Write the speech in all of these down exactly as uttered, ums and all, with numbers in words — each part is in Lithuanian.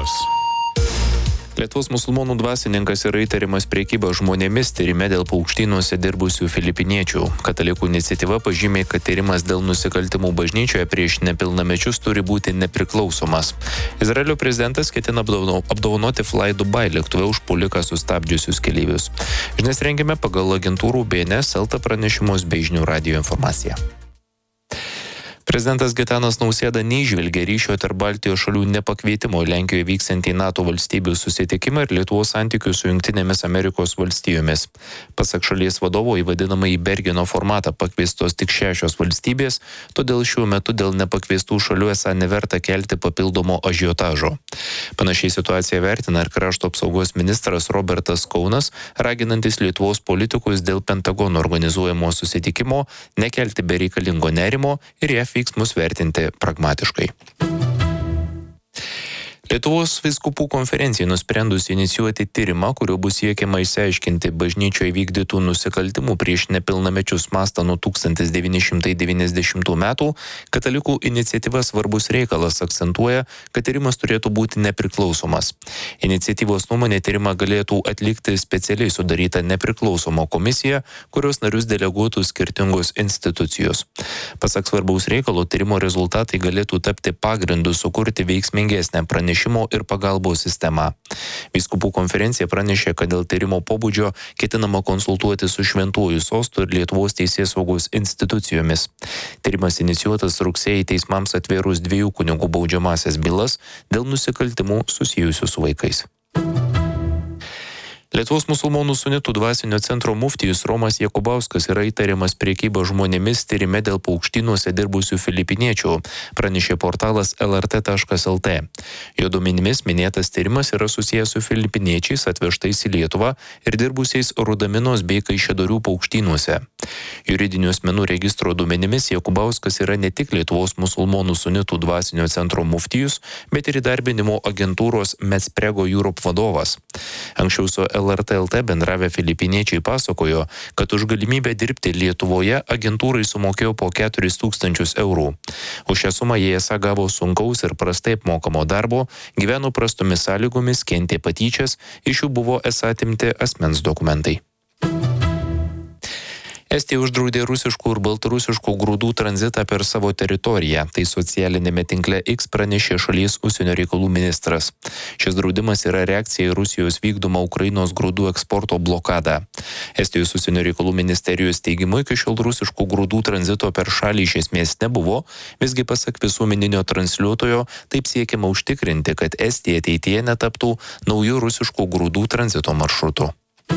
žinios. Lietuvos musulmonų dvasininkas yra įtariamas prekyba žmonėmis tyrime dėl paukštynuose dirbusių filipiniečių. Katalikų iniciatyva pažymė, kad tyrimas dėl nusikaltimų bažnyčioje prieš nepilnamečius turi būti nepriklausomas. Izraelio prezidentas ketina apdovanoti Fly Dubai lėktuve užpuoliką sustabdžiusius keleivius. Žinias rengiame pagal agentūrų B N S, Elta pranešimus bei žinių radijo informaciją. Prezidentas Gitanas Nausėda neįžvelgia ryšio tarp Baltijos šalių nepakvietimo į Lenkijoje vyksiantį NATO valstybių susitikimą ir Lietuvos santykių su Jungtinėmis Amerikos valstijomis. Pasak šalies vadovo, į vadinamąjį Bergeno formatą pakviestos tik šešios valstybės, todėl šiuo metu dėl nepakviestų šalių esą neverta kelti papildomo ažiotažo. Panašiai situaciją vertina ir krašto apsaugos ministras Robertas Kaunas, raginantis Lietuvos politikus dėl Pentagono organizuojamo susitikimo nekelti bereikalingo nerimo ir ją veiksmus vertinti pragmatiškai. Lietuvos vyskupų konferencijai nusprendus inicijuoti tyrimą, kuriuo bus siekiama išsiaiškinti bažnyčioje vykdytų nusikaltimų prieš nepilnamečius mastą nuo tūkstantis devyni šimtai devyniasdešimtų metų, katalikų iniciatyva Svarbus reikalas akcentuoja, kad tyrimas turėtų būti nepriklausomas. Iniciatyvos nuomonė tyrimą galėtų atlikti specialiai sudaryta nepriklausoma komisija, kurios narius deleguotų skirtingos institucijos. Pasak Svarbaus reikalo, tyrimo rezultatai galėtų tapti pagrindu sukurti veiksmingesnę pranešimą ir pagalbos sistema. Vyskupų konferencija pranešė, kad dėl tyrimo pobūdžio ketinama konsultuoti su Šventuoju sostu ir Lietuvos teisėsaugos institucijomis. Tyrimas inicijuotas rugsėjį teismams atvėrus dviejų kunigų baudžiamąsias bylas dėl nusikaltimų susijusių su vaikais. Lietuvos musulmonų sunitų dvasinio centro muftijus Romas Jakubauskas yra įtariamas prekyba žmonėmis tyrime dėl paukštynuose dirbusių filipiniečių, pranešė portalas L R T taškas L T. Jo duomenimis minėtas tyrimas yra susijęs su filipiniečiais atvežtais į Lietuvą ir dirbusiais Rudaminos bei Kaišiadorių paukštynuose. Juridinių asmenų registro duomenimis Jakubauskas yra ne tik Lietuvos musulmonų sunitų dvasinio centro muftijus, bet ir įdarbinimo agentūros Metsprego Europe vadovas. Anksčiau su L R T L T bendravę filipiniečiai pasakojo, kad už galimybę dirbti Lietuvoje agentūrai sumokėjo po keturis tūkstančius eurų. Už šią sumą jie esą gavo sunkaus ir prastai apmokamo darbo, gyveno prastomis sąlygomis, kentė patyčias, iš jų buvo esą atimti asmens dokumentai. Estija uždraudė rusiškų ir baltarusiškų grūdų tranzitą per savo teritoriją. Tai socialinėme tinkle X pranešė šalies užsienio reikalų ministras. Šis draudimas yra reakcija į Rusijos vykdomą Ukrainos grūdų eksporto blokadą. Estijos užsienio reikalų ministerijos teigimu iki šiol rusiškų grūdų tranzito per šalį iš esmės nebuvo, visgi pasak visuomeninio transliuotojo, taip siekiama užtikrinti, kad Estija ateityje netaptų naujų rusiškų grūdų tranzito maršrutų.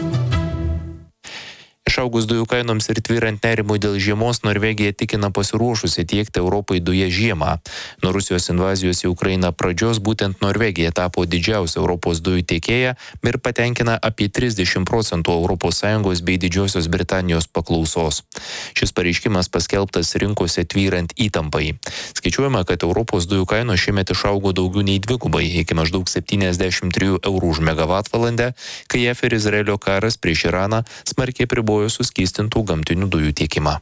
Išaugus dujų kainoms ir tvyrant nerimui dėl žiemos, Norvegija tikina pasiruošusi tiekti Europai dujas žiemą. Nuo Rusijos invazijos į Ukrainą pradžios būtent Norvegija tapo didžiausia Europos dujų tiekėja ir patenkina apie trisdešimt procentų Europos Sąjungos bei Didžiosios Britanijos paklausos. Šis pareiškimas paskelbtas rinkose tvyrant įtampai. Skaičiuojama, kad Europos dujų kainos šiemet išaugo daugiau nei dvigubai, iki maždaug septyniasdešimt trijų eurų už megavatvalandę, kai J A V ir Izraelio karas prieš Iraną smarkiai pribojo suskystintų gamtinių dujų tiekimą.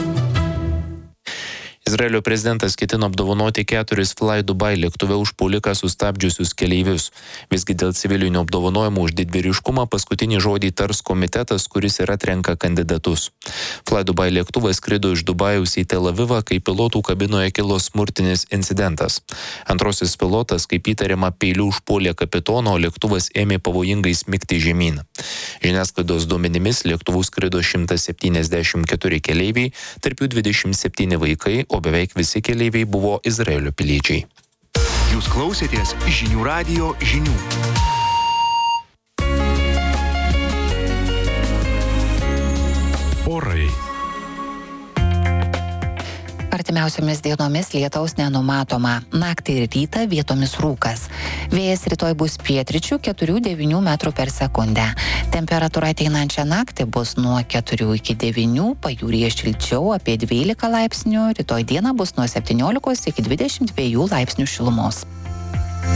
Izraelio prezidentas ketino apdovanoti keturis Fly Dubai lėktuve užpuoliką sustabdžiusius keleivius. Visgi dėl civilinių apdovanojimų už didvyriškumą paskutinį žodį tars komitetas, kuris ir atrenka kandidatus. Fly Dubai lėktuvas skrido iš Dubajaus į Tel Avivą, kai pilotų kabinoje kilo smurtinis incidentas. Antrosis pilotas, kaip įtariama, peiliu užpuolė kapitoną, o lėktuvas ėmė pavojingai smigti žemyn. Žiniasklaidos duomenimis lėktuvų skrido šimtas septyniasdešimt keturi keleiviai, tarp jų dvidešimt septyni vaikai, o beveik visi keleiviai buvo Izraelio piliečiai. Jūs klausėtės žinių radijo žinių. Orai. Artimiausiomis dienomis lietaus nenumatoma. Naktį ir rytą vietomis rūkas. Vėjas rytoj bus pietryčių keturi devyni metrų per sekundę. Temperatūra ateinančią naktį bus nuo keturių iki devynių, pajūryje šilčiau apie dvylika laipsnių, rytoj dieną bus nuo septyniolikos iki dvidešimt dviejų laipsnių šilumos.